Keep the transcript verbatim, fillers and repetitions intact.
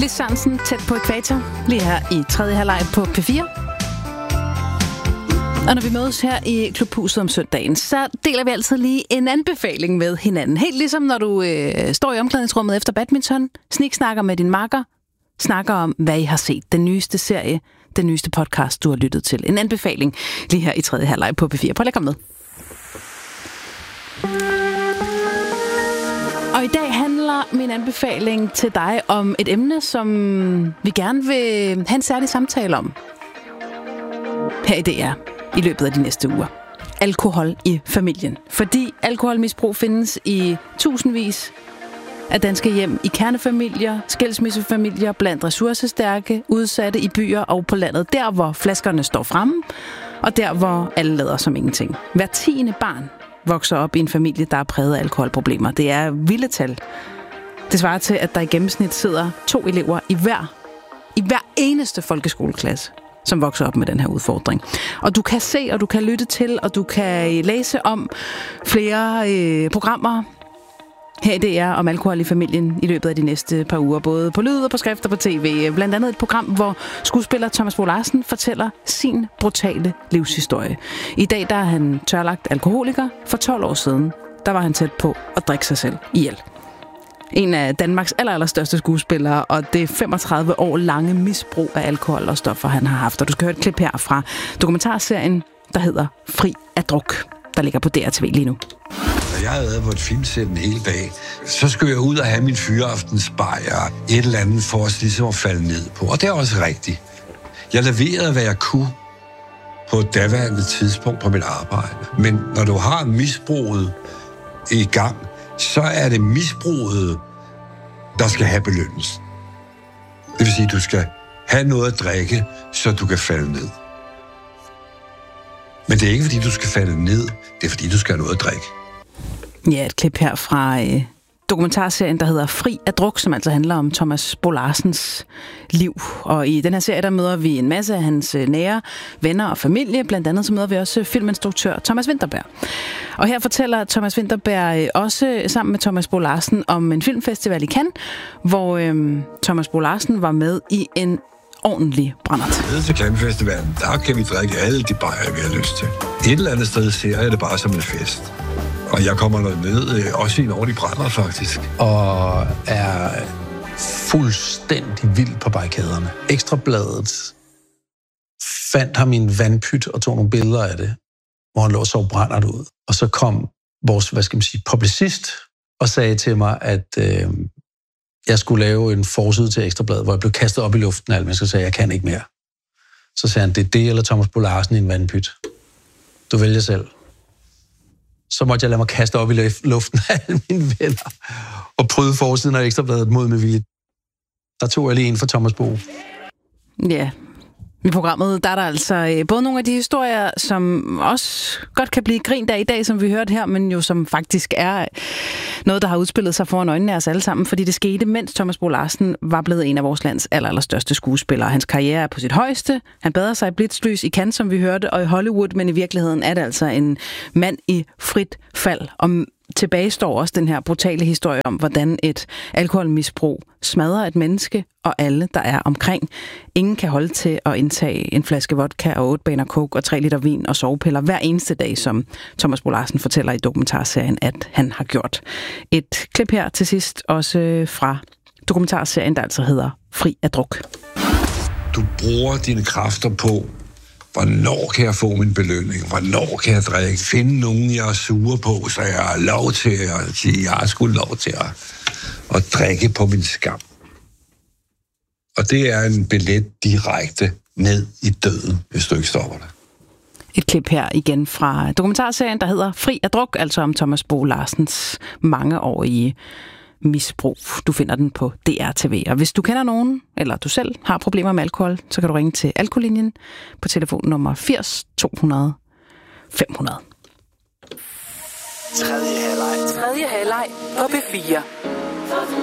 Lis Sørensen tæt på ækvator, lige her i tredje halvleg på P fire. Og når vi mødes her i Klubhuset om søndagen, så deler vi altid lige en anbefaling med hinanden. Helt ligesom når du øh, står i omklædningsrummet efter badminton, sniksnakker med din makker, snakker om, hvad I har set. Den nyeste serie, den nyeste podcast, du har lyttet til. En anbefaling lige her i tredje halvleg på P fire. Prøv lige at komme med. Og i dag handler min anbefaling til dig om et emne, som vi gerne vil have en særlig samtale om. Her i D R i løbet af de næste uger. Alkohol i familien. Fordi alkoholmisbrug findes i tusindvis af danske hjem, i kernefamilier, skilsmissefamilier, blandt ressourcestærke, udsatte i byer og på landet. Der, hvor flaskerne står fremme, og der, hvor alle lader som ingenting. Hver tiende barn vokser op i en familie, der er præget af alkoholproblemer. Det er vilde tal. Det svarer til, at der i gennemsnit sidder to elever i hver, i hver eneste folkeskoleklasse, som vokser op med den her udfordring. Og du kan se, og du kan lytte til, og du kan læse om flere øh, programmer her i D R om alkohol i familien i løbet af de næste par uger, både på lyd og på skrift og på tv. Blandt andet et program, hvor skuespiller Thomas Bo Larsen fortæller sin brutale livshistorie. I dag der er han tørlagt alkoholiker. For tolv år siden, der var han tæt på at drikke sig selv ihjel. En af Danmarks aller, aller største skuespillere, og det femogtredive år lange misbrug af alkohol og stoffer, han har haft. Og du skal høre et klip her fra dokumentarserien, der hedder Fri af druk, der ligger på D R T V lige nu. Jeg havde været på et filmsæt en hel dag. Så skulle jeg ud og have min fyraftensbajer, et eller andet for os ligesom at falde ned på. Og det er også rigtigt. Jeg leverede, hvad jeg kunne på et daværende tidspunkt på mit arbejde. Men når du har misbruget i gang, så er det misbruget, der skal have belønnes. Det vil sige, at du skal have noget at drikke, så du kan falde ned. Men det er ikke, fordi du skal falde ned. Det er, fordi du skal have noget at drikke. Ja, et klip her fra øh, dokumentarserien, der hedder Fri af druk, som altså handler om Thomas Bo Larsens liv. Og i den her serie, der møder vi en masse af hans øh, nære venner og familie. Blandt andet så møder vi også filminstruktør Thomas Vinterberg. Og her fortæller Thomas Vinterberg øh, også sammen med Thomas Bo Larsen om en filmfestival i Cannes, hvor øh, Thomas Bo Larsen var med i en ordentlig brændert. Nede til Cannes-festivalen, der kan vi drikke alle de bajer, vi har lyst til. Et eller andet sted ser jeg det bare som en fest. Og jeg kommer ned øh, også i en ordentlig brænder, faktisk. Og er fuldstændig vild på barrikaderne. Ekstrabladet fandt ham i en vandpyt og tog nogle billeder af det, hvor han lå og så brændert ud. Og så kom vores, hvad skal man sige, publicist og sagde til mig, at øh, jeg skulle lave en forside til Ekstrabladet, hvor jeg blev kastet op i luften af alt, men så sagde jeg, jeg kan ikke mere. Så sagde han, det er det eller Thomas Bo Larsen i en vandpyt. Du vælger selv. Så måtte jeg lade mig kaste op i luften af alle mine venner og prøve forsiden af Ekstrabladet mod med vilje. Der tog jeg lige en for Thomas Bo. Ja, i programmet der er der altså både nogle af de historier, som også godt kan blive grint af i dag, som vi hørte her, men jo som faktisk er noget, der har udspillet sig foran øjnene af os alle sammen, fordi det skete, mens Thomas Bo Larsen var blevet en af vores lands aller, aller største skuespillere. Hans karriere er på sit højeste. Han bader sig i blitzlys i Cannes, som vi hørte, og i Hollywood, men i virkeligheden er det altså en mand i frit fald. Om tilbage står også den her brutale historie om, hvordan et alkoholmisbrug smadrer et menneske og alle, der er omkring. Ingen kan holde til at indtage en flaske vodka og otte baner coke og tre liter vin og sovepiller hver eneste dag, som Thomas Bo Larsen fortæller i dokumentarserien, at han har gjort. Et klip her til sidst også fra dokumentarserien, der altså hedder Fri af druk. Du bruger dine kræfter på, hvornår kan jeg få min belønning? Hvornår kan jeg drikke? Finde nogen, jeg er sure på, så jeg har lov til at sige, jeg har sgu lov til at, at drikke på min skam. Og det er en billet direkte ned i døden, hvis du ikke stopper det. Et klip her igen fra dokumentarserien, der hedder Fri af druk, altså om Thomas Bo Larsens mangeårige misbrug. Du finder den på D R T V. Og hvis du kender nogen, eller du selv har problemer med alkohol, så kan du ringe til Alkolinjen på telefonnummer firs to hundrede fem hundrede. Tredje halvleg. Tredje halvleg på P fire.